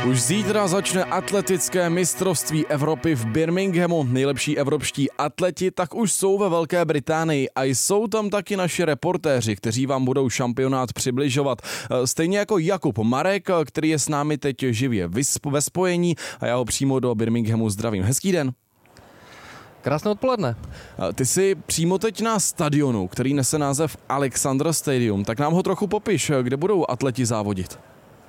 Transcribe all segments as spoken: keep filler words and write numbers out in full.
Už zítra začne atletické mistrovství Evropy v Birminghamu. Nejlepší evropští atleti tak už jsou ve Velké Británii a jsou tam taky naši reportéři, kteří vám budou šampionát přibližovat. Stejně jako Jakub Marek, který je s námi teď živě ve spojení a já ho přímo do Birminghamu zdravím. Hezký den. Krásné odpoledne. Ty jsi přímo teď na stadionu, který nese název Alexandra Stadium, tak nám ho trochu popiš, kde budou atleti závodit.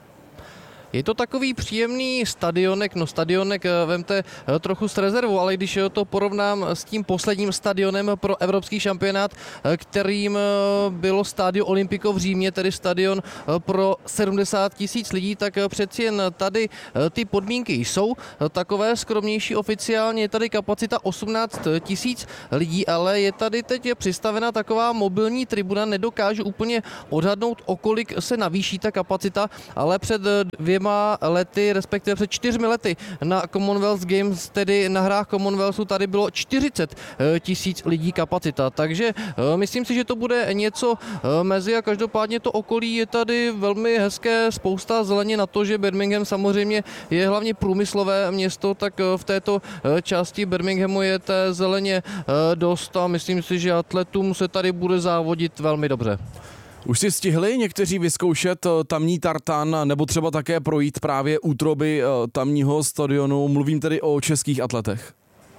Je to takový příjemný stadionek, no stadionek vemte trochu s rezervou, ale když to porovnám s tím posledním stadionem pro evropský šampionát, kterým bylo Stadio Olimpico v Římě, tedy stadion pro sedmdesát tisíc lidí, tak přeci jen tady ty podmínky jsou takové skromnější. Oficiálně je tady kapacita osmnáct tisíc lidí, ale je tady teď přistavena taková mobilní tribuna, nedokážu úplně odhadnout, o kolik se navýší ta kapacita, ale před dvěma lety, respektive před čtyřmi lety na Commonwealth Games, tedy na hrách Commonwealthu, tady bylo čtyřicet tisíc lidí kapacita, takže myslím si, že to bude něco mezi a každopádně to okolí je tady velmi hezké, spousta zeleně na to, že Birmingham samozřejmě je hlavně průmyslové město, tak v této části Birminghamu je té zeleně dost a myslím si, že atletům se tady bude závodit velmi dobře. Už si stihli někteří vyzkoušet tamní tartan nebo třeba také projít právě útroby tamního stadionu? Mluvím tedy o českých atletech.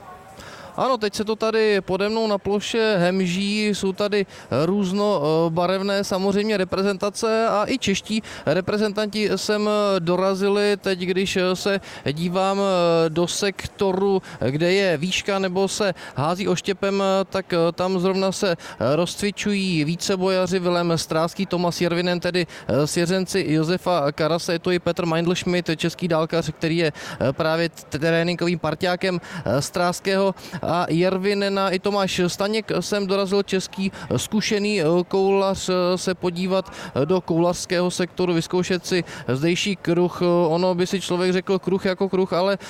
Ano, teď se to tady pode mnou na ploše hemží, jsou tady různobarevné samozřejmě reprezentace a i čeští reprezentanti sem dorazili. Teď, když se dívám do sektoru, kde je výška nebo se hází oštěpem, tak tam zrovna se rozcvičují vícebojaři Vilém Stráský, Tomas Järvinen, tedy svěřenci Josefa Karase, je to i Petr Meindl-Schmidt, český dálkař, který je právě tréninkovým parťákem Stráského a Järvinena. I Tomáš Staněk sem dorazil, český zkušený koulař, se podívat do koulařského sektoru, vyzkoušet si zdejší kruh. Ono by si člověk řekl kruh jako kruh, ale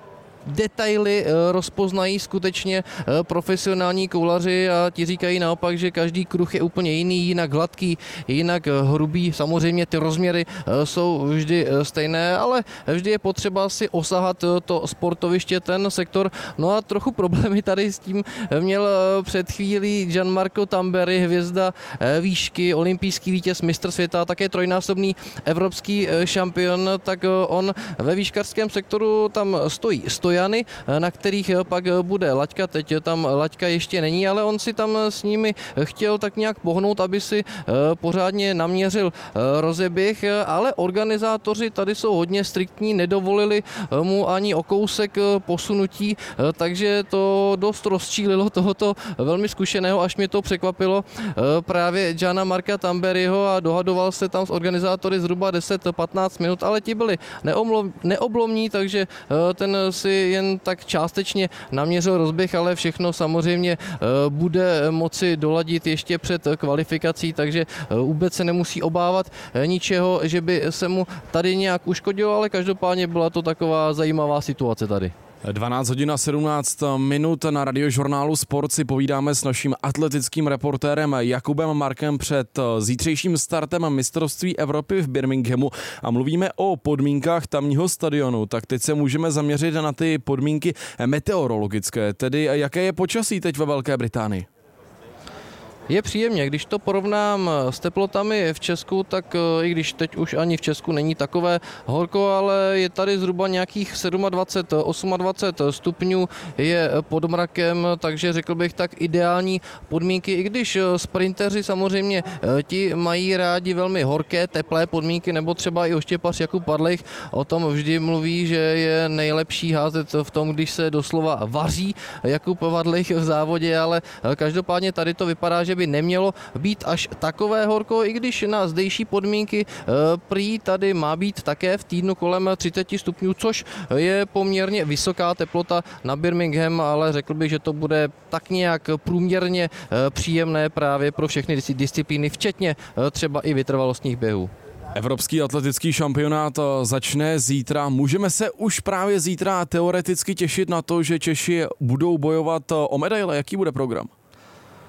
detaily rozpoznají skutečně profesionální koulaři a ti říkají naopak, že každý kruh je úplně jiný, jinak hladký, jinak hrubý. Samozřejmě ty rozměry jsou vždy stejné, ale vždy je potřeba si osahat to sportoviště, ten sektor. No a trochu problémy tady s tím měl před chvílí Gianmarco Tamberi, hvězda výšky, olympijský vítěz, mistr světa, také trojnásobný evropský šampion, tak on ve výškařském sektoru tam stojí. stojí Jany, na kterých pak bude laťka. Teď tam laťka ještě není, ale on si tam s nimi chtěl tak nějak pohnout, aby si pořádně naměřil rozeběh, ale organizátoři tady jsou hodně striktní, nedovolili mu ani o kousek posunutí, takže to dost rozčílilo tohoto velmi zkušeného, až mě to překvapilo, právě Giana Marka Tamberiho a dohadoval se tam s organizátory zhruba deset patnáct minut, ale ti byli neoblomní, takže ten si jen tak částečně naměřil rozběh, ale všechno samozřejmě bude moci doladit ještě před kvalifikací, takže vůbec se nemusí obávat ničeho, že by se mu tady nějak uškodilo, ale každopádně byla to taková zajímavá situace tady. dvanáct hodin a sedmnáct minut na radiožurnálu Sport si povídáme s naším atletickým reportérem Jakubem Markem před zítřejším startem mistrovství Evropy v Birminghamu a mluvíme o podmínkách tamního stadionu. Tak teď se můžeme zaměřit na ty podmínky meteorologické, tedy jaké je počasí teď ve Velké Británii. Je příjemně, když to porovnám s teplotami v Česku, tak i když teď už ani v Česku není takové horko, ale je tady zhruba nějakých dvacet sedm, dvacet osm stupňů, je pod mrakem, takže řekl bych tak ideální podmínky, i když sprinteři samozřejmě ti mají rádi velmi horké, teplé podmínky, nebo třeba i oštěpař Jakub Padlejch o tom vždy mluví, že je nejlepší házet v tom, když se doslova vaří Jakub Padlejch v závodě, ale každopádně tady to vypadá, že by nemělo být až takové horko, i když na zdejší podmínky prý tady má být také v týdnu kolem třicet stupňů, což je poměrně vysoká teplota na Birmingham, ale řekl bych, že to bude tak nějak průměrně příjemné právě pro všechny disciplíny, včetně třeba i vytrvalostních běhů. Evropský atletický šampionát začne zítra. Můžeme se už právě zítra teoreticky těšit na to, že Češi budou bojovat o medaile? Jaký bude program?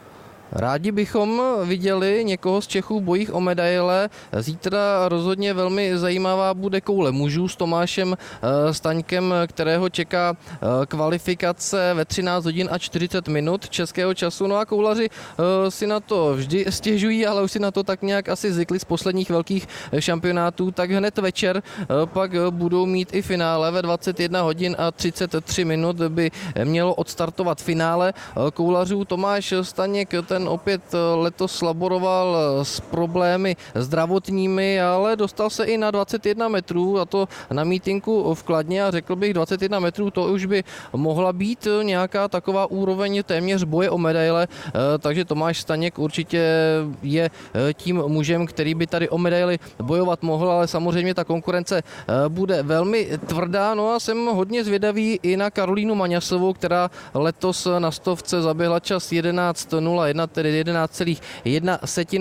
Rádi bychom viděli někoho z Čechů v bojích o medaile. Zítra rozhodně velmi zajímavá bude koule mužů s Tomášem Staňkem, kterého čeká kvalifikace ve třináct hodin a čtyřicet minut českého času. No a koulaři si na to vždy stěžují, ale už si na to tak nějak asi zvykli z posledních velkých šampionátů. Tak hned večer pak budou mít i finále ve dvacet jedna hodin a třicet tři minut by mělo odstartovat finále koulařů. Tomáš Staněk, ten opět letos laboroval s problémy zdravotními, ale dostal se i na dvacet jedna metrů, a to na mítinku v Kladně, a řekl bych dvacet jedna metrů, to už by mohla být nějaká taková úroveň téměř boje o medaile, takže Tomáš Staněk určitě je tím mužem, který by tady o medaili bojovat mohl, ale samozřejmě ta konkurence bude velmi tvrdá. No a jsem hodně zvědavý i na Karolínu Maňasovou, která letos na stovce zaběhla čas jedenáct nula jedna, tedy jedenáct celá jedna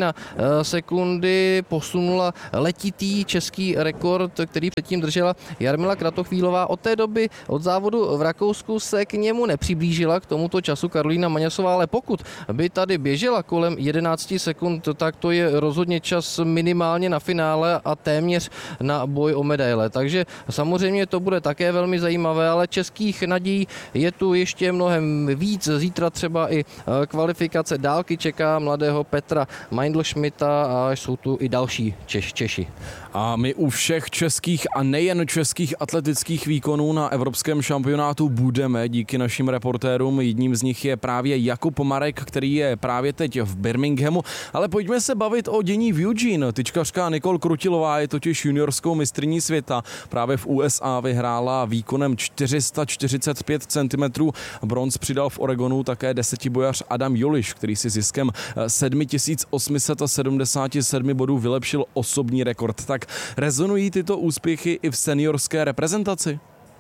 sekundy, posunula letitý český rekord, který předtím držela Jarmila Kratochvílová. Od té doby, od závodu v Rakousku, se k němu nepřiblížila, k tomuto času Karolína Maňasová, ale pokud by tady běžela kolem jedenáct sekund, tak to je rozhodně čas minimálně na finále a téměř na boj o medaile. Takže samozřejmě to bude také velmi zajímavé, ale českých nadějí je tu ještě mnohem víc. Zítra třeba i kvalifikace dálky čeká mladého Petra Meindl-Schmidta a jsou tu i další Češ, Češi. A my u všech českých a nejen českých atletických výkonů na evropském šampionátu budeme díky našim reportérům. Jedním z nich je právě Jakub Marek, který je právě teď v Birminghamu. Ale pojďme se bavit o dění v Eugene. Tyčkařka Nicole Krutilová je totiž juniorskou mistryní světa. Právě v U S A vyhrála výkonem čtyři sta čtyřicet pět centimetrů. Bronz přidal v Oregonu také desetibojař Adam Juliš, který si ziskem sedm tisíc osm set sedmdesát sedm bodů vylepšil osobní rekord. Tak rezonují tyto úspěchy i v seniorské reprezentaci?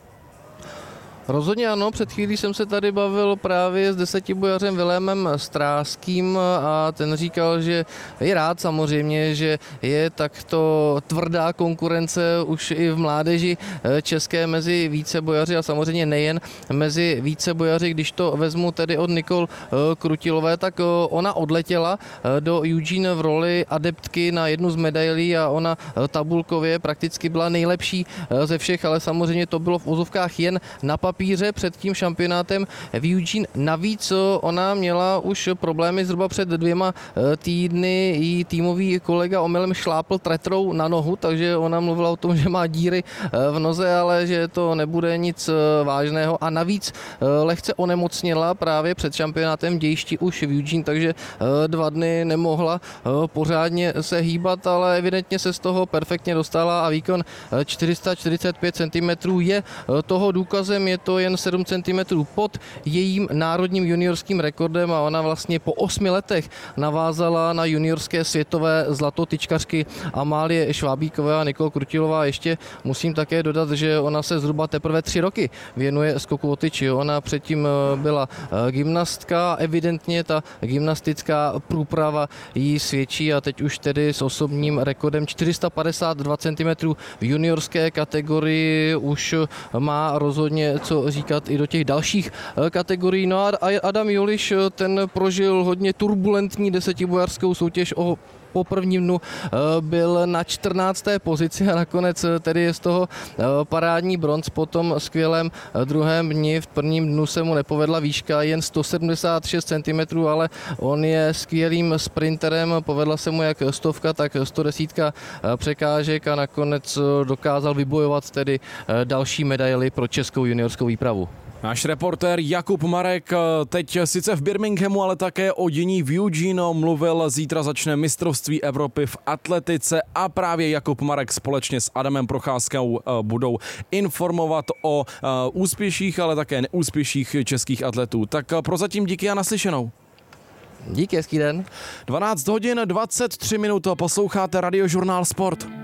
Rozhodně ano, před chvílí jsem se tady bavil právě s desetibojařem Vilémem Stráským a ten říkal, že je rád samozřejmě, že je takto tvrdá konkurence už i v mládeži české mezi vícebojaři a samozřejmě nejen mezi vícebojaři. Když to vezmu tedy od Nicole Krutilové, tak ona odletěla do Eugene v roli adeptky na jednu z medailí a ona tabulkově prakticky byla nejlepší ze všech, ale samozřejmě to bylo v úzovkách jen na papíře před tím šampionátem v Eugene. Navíc ona měla už problémy zhruba před dvěma týdny. Jí týmový kolega omylem šlápl tretrou na nohu, takže ona mluvila o tom, že má díry v noze, ale že to nebude nic vážného. A navíc lehce onemocněla právě před šampionátem v dějišti už v Eugene, takže dva dny nemohla pořádně se hýbat, ale evidentně se z toho perfektně dostala a výkon čtyři sta čtyřicet pět centimetrů je toho důkazem. Je to jen sedm centimetrů pod jejím národním juniorským rekordem a ona vlastně po osmi letech navázala na juniorské světové zlato tyčkařky Amálie Švábíkové a Nicole Krutilová. Ještě musím také dodat, že ona se zhruba teprve tři roky věnuje skoku o tyči. Ona předtím byla gymnastka, evidentně ta gymnastická průprava jí svědčí a teď už tedy s osobním rekordem čtyři sta padesát dva centimetrů v juniorské kategorii už má rozhodně co říkat i do těch dalších kategorií. No a Adam Juliš, ten prožil hodně turbulentní desetibojařskou soutěž o po prvním dnu byl na čtrnácté pozici a nakonec tedy je z toho parádní bronz. Po tom skvělém druhém dni v prvním dnu se mu nepovedla výška, jen sto sedmdesát šest centimetrů, ale on je skvělým sprinterem, povedla se mu jak stovka, tak sto deset překážek a nakonec dokázal vybojovat tedy další medaily pro českou juniorskou výpravu. Náš reportér Jakub Marek teď sice v Birminghamu, ale také o dění v Eugene mluvil. Zítra začne mistrovství Evropy v atletice a právě Jakub Marek společně s Adamem Procházkou budou informovat o úspěších, ale také neúspěších českých atletů. Tak prozatím díky a naslyšenou. Díky, hezký den. dvanáct hodin dvacet tři minut, posloucháte Radiožurnál Sport.